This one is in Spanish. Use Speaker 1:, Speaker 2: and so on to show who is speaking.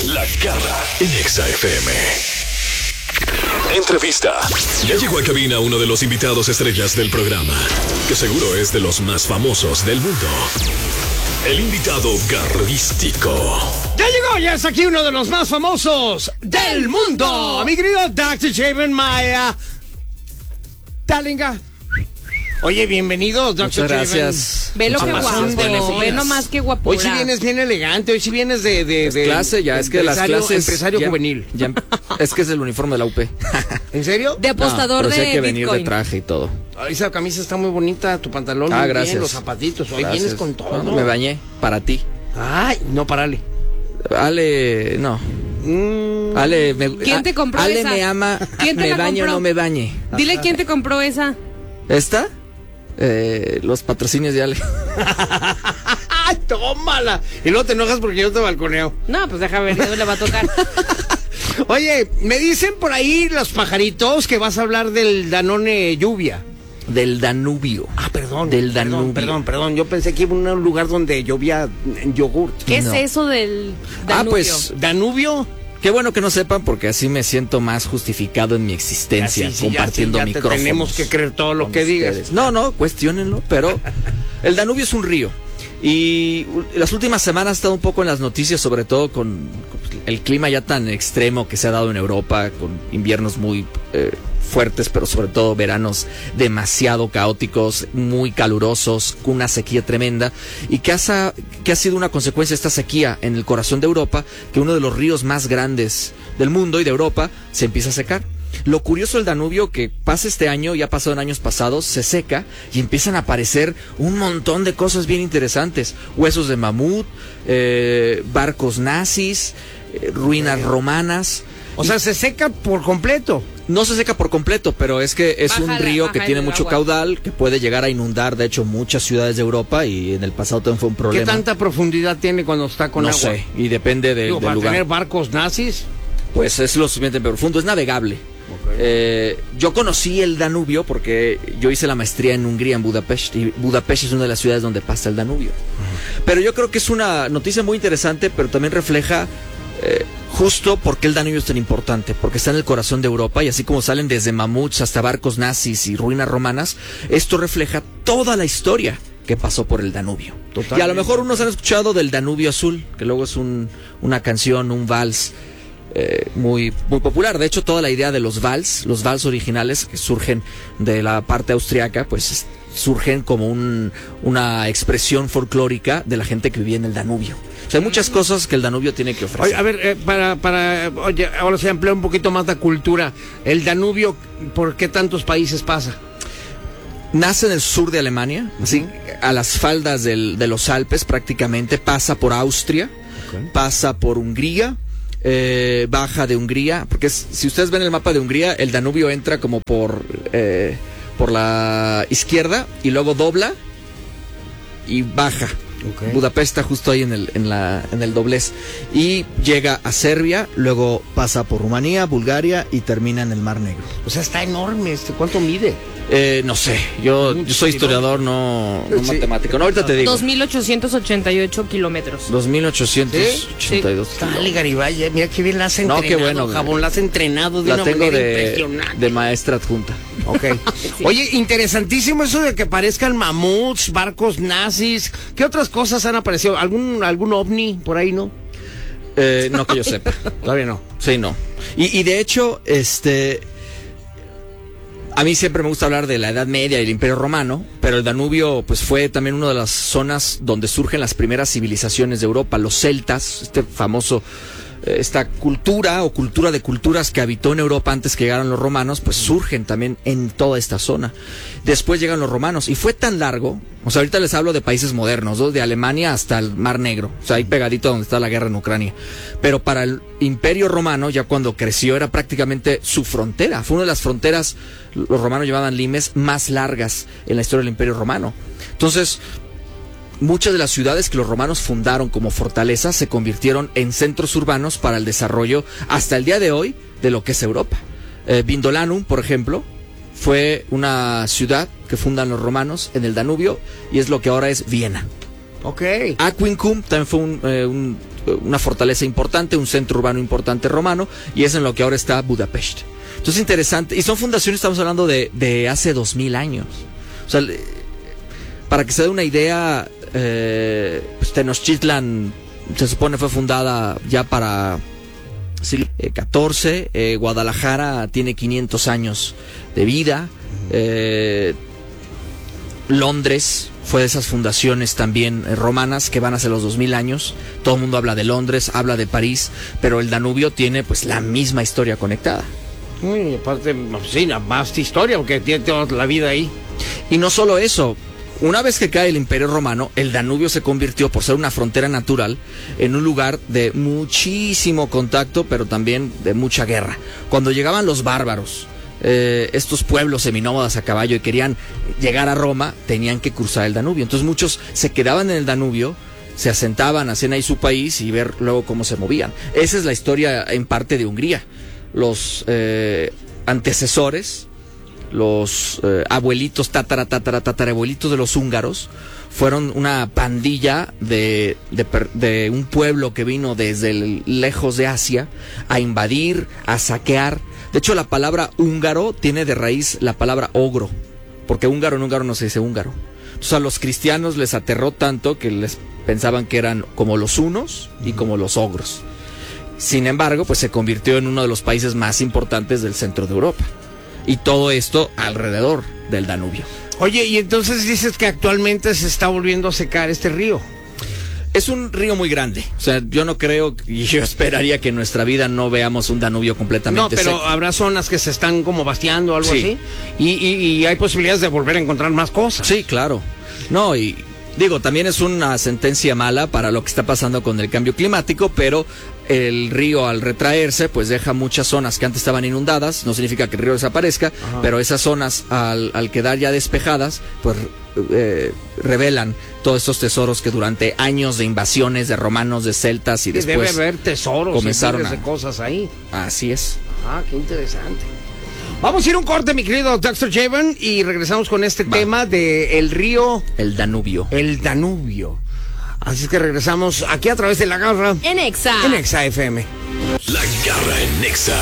Speaker 1: La Garra en Exa FM. Entrevista. Ya llegó a cabina uno de los invitados estrellas del programa, que seguro es de los más famosos del mundo. El invitado garrístico.
Speaker 2: Ya está aquí uno de los más famosos del mundo. Mi querido Dr. Javen Maya. Talinga. Oye, bienvenido, Dr.
Speaker 3: Muchas gracias.
Speaker 4: Velo que guapo, ve nomás que guapo.
Speaker 2: Hoy sí vienes bien elegante, hoy sí vienes de
Speaker 3: clase, ya, es que las clases...
Speaker 2: Empresario juvenil.
Speaker 3: Ya, es que es el uniforme de la UP.
Speaker 2: ¿En serio?
Speaker 4: De apostador
Speaker 3: no, pero sí hay que
Speaker 4: Bitcoin.
Speaker 3: venir de traje y todo.
Speaker 2: Esa camisa está muy bonita, tu pantalón muy
Speaker 3: gracias.
Speaker 2: bien, los zapatitos, hoy vienes con todo.
Speaker 3: No, me bañé, para ti.
Speaker 2: Ay, no, parale.
Speaker 3: Ale, no. Ale,
Speaker 4: ¿Quién te compró
Speaker 3: Ale
Speaker 4: esa?
Speaker 3: me ama,
Speaker 4: ¿Quién te
Speaker 3: me
Speaker 4: la
Speaker 3: bañe o
Speaker 4: compró?
Speaker 3: no me bañe.
Speaker 4: Dile quién te compró esa.
Speaker 3: ¿Esta? Los patrocinios de Ale.
Speaker 2: ¡Ay, tómala! Y luego te enojas porque yo te balconeo.
Speaker 4: No, pues deja ver, ya le va a tocar.
Speaker 2: Oye, me dicen por ahí los pajaritos que vas a hablar del Danone Lluvia.
Speaker 3: Del Danubio.
Speaker 2: Ah, perdón.
Speaker 3: Del Danubio.
Speaker 2: Perdón. Yo pensé que iba a un lugar donde llovía yogurt.
Speaker 4: ¿Qué
Speaker 3: No.
Speaker 4: es eso del Danubio?
Speaker 3: Pues,
Speaker 2: ¿Danubio?
Speaker 3: qué bueno que no sepan, porque así me siento más justificado en mi existencia, compartiendo
Speaker 2: ya
Speaker 3: micrófonos.
Speaker 2: tenemos que creer todo lo que digas.
Speaker 3: Ustedes. No, cuestiónenlo, pero el Danubio es un río. Y las últimas semanas ha estado un poco en las noticias, sobre todo con el clima ya tan extremo que se ha dado en Europa, con inviernos muy fuertes, pero sobre todo veranos demasiado caóticos, muy calurosos, con una sequía tremenda, y que ha sido una consecuencia de esta sequía en el corazón de Europa, que uno de los ríos más grandes del mundo y de Europa se empieza a secar. Lo curioso del Danubio, que pasa este año, ya ha pasado en años pasados, se seca y empiezan a aparecer un montón de cosas bien interesantes. Huesos de mamut, barcos nazis, ruinas romanas.
Speaker 2: O sea, se seca por completo.
Speaker 3: No se seca por completo, pero es que es un río que tiene mucho caudal, que puede llegar a inundar, de hecho, muchas ciudades de Europa, y en el pasado también fue un problema.
Speaker 2: ¿Qué tanta profundidad tiene cuando está con agua?
Speaker 3: No sé, y depende del
Speaker 2: ¿Para
Speaker 3: lugar.
Speaker 2: tener barcos nazis?
Speaker 3: Pues es lo suficientemente profundo, es navegable. Okay. Yo conocí el Danubio porque yo hice la maestría en Hungría, en Budapest, y Budapest es una de las ciudades donde pasa el Danubio. Pero yo creo que es una noticia muy interesante, pero también refleja justo por qué el Danubio es tan importante, porque está en el corazón de Europa, y así como salen desde mamuts hasta barcos nazis y ruinas romanas, esto refleja toda la historia que pasó por el Danubio. Totalmente. Y a lo mejor unos han escuchado del Danubio Azul, que luego es una canción, un vals muy popular. De hecho, toda la idea de los vals originales, que surgen de la parte austriaca, pues surgen como una expresión folclórica de la gente que vivía en el Danubio. O sea, hay muchas cosas que el Danubio tiene que ofrecer.
Speaker 2: Oye, a ver, oye, ahora se emplea un poquito más la cultura. El Danubio, ¿por qué tantos países pasa?
Speaker 3: Nace en el sur de Alemania, así, a las faldas de los Alpes prácticamente, pasa por Austria, pasa por Hungría, baja de Hungría, porque si ustedes ven el mapa de Hungría, el Danubio entra como por la izquierda y luego dobla y baja. Budapest está justo ahí en el doblez, y llega a Serbia, luego pasa por Rumanía, Bulgaria y termina en el Mar Negro.
Speaker 2: O sea, está enorme. ¿Cuánto mide?
Speaker 3: No sé, yo soy historiador, no matemático. No, ahorita te digo.
Speaker 4: 2,888 kilómetros.
Speaker 3: 2,882.
Speaker 2: Dale, Garibay, mira qué bien la has entrenado.
Speaker 3: No, qué bueno.
Speaker 2: Jabón, la has entrenado de
Speaker 3: la
Speaker 2: una
Speaker 3: tengo
Speaker 2: manera impresionante.
Speaker 3: de maestra adjunta.
Speaker 2: Ok. Sí. Oye, interesantísimo eso de que parezcan mamuts, barcos nazis. ¿Qué otras cosas han aparecido? ¿Algún ovni por ahí, no?
Speaker 3: No que yo sepa.
Speaker 2: Todavía no.
Speaker 3: Sí, no. Y de hecho, a mí siempre me gusta hablar de la Edad Media y el Imperio Romano, pero el Danubio pues fue también una de las zonas donde surgen las primeras civilizaciones de Europa. Los celtas, esta cultura o cultura de culturas que habitó en Europa antes que llegaran los romanos, pues surgen también en toda esta zona. Después llegan los romanos, y fue tan largo, o sea, ahorita les hablo de países modernos, ¿no? De Alemania hasta el Mar Negro, o sea, ahí pegadito donde está la guerra en Ucrania. Pero para el Imperio Romano, ya cuando creció, era prácticamente su frontera. Fue una de las fronteras, los romanos llamaban limes, más largas en la historia del Imperio Romano. Entonces, muchas de las ciudades que los romanos fundaron como fortalezas se convirtieron en centros urbanos para el desarrollo hasta el día de hoy de lo que es Europa. Vindolanum, por ejemplo, fue una ciudad que fundan los romanos en el Danubio, y es lo que ahora es Viena.
Speaker 2: Ok.
Speaker 3: Aquincum también fue una fortaleza importante, un centro urbano importante romano, y es en lo que ahora está Budapest. Entonces interesante, y son fundaciones, estamos hablando de hace 2000 años. O sea, para que se dé una idea, pues Tenochtitlan se supone fue fundada ya para siglo XIV, Guadalajara tiene 500 años de vida, Londres fue de esas fundaciones también romanas que van hacia los 2000 años. Todo el mundo habla de Londres, habla de París, pero el Danubio tiene pues la misma historia conectada.
Speaker 2: Uy, aparte, sí, la más historia, porque tiene toda la vida ahí.
Speaker 3: Y no solo eso, una vez que cae el Imperio Romano, el Danubio se convirtió, por ser una frontera natural, en un lugar de muchísimo contacto, pero también de mucha guerra. Cuando llegaban los bárbaros, estos pueblos seminómadas a caballo y querían llegar a Roma, tenían que cruzar el Danubio. Entonces muchos se quedaban en el Danubio, se asentaban, hacían ahí su país y ver luego cómo se movían. Esa es la historia en parte de Hungría. Los antecesores, los abuelitos, tatarabuelitos de los húngaros, fueron una pandilla de un pueblo que vino desde lejos de Asia a invadir, a saquear. De hecho, la palabra húngaro tiene de raíz la palabra ogro, porque húngaro en húngaro no se dice húngaro. Entonces a los cristianos les aterró tanto que les pensaban que eran como los hunos y como los ogros. Sin embargo, pues se convirtió en uno de los países más importantes del centro de Europa. Y todo esto alrededor del Danubio.
Speaker 2: Oye, y entonces dices que actualmente se está volviendo a secar este río.
Speaker 3: Es un río muy grande. O sea, yo no creo, y yo esperaría que en nuestra vida no veamos un Danubio completamente seco.
Speaker 2: No, pero habrá zonas que se están como basteando o algo
Speaker 3: Sí.
Speaker 2: así. Y hay posibilidades de volver a encontrar más cosas.
Speaker 3: Sí, claro. No, y digo, también es una sentencia mala para lo que está pasando con el cambio climático, pero el río al retraerse pues deja muchas zonas que antes estaban inundadas. No significa que el río desaparezca, pero esas zonas al quedar ya despejadas pues revelan todos estos tesoros que durante años de invasiones de romanos, de celtas y después
Speaker 2: debe haber tesoros
Speaker 3: comenzaron
Speaker 2: y de cosas ahí.
Speaker 3: Así es.
Speaker 2: Ah, qué interesante. Vamos a ir a un corte, mi querido Dr. Javen, y regresamos con este tema de el río...
Speaker 3: El Danubio.
Speaker 2: El Danubio. Así es que regresamos aquí a través de La Garra
Speaker 4: En Exa.
Speaker 2: en Exa FM.
Speaker 1: La Garra en Nexa.